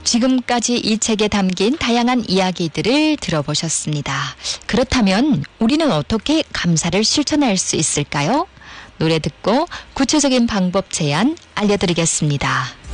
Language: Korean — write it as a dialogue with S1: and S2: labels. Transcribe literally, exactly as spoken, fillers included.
S1: 지금까지 이 책에 담긴 다양한 이야기들을 들어보셨습니다. 그렇다면 우리는 어떻게 감사를 실천할 수 있을까요? 노래 듣고 구체적인 방법 제안 알려드리겠습니다.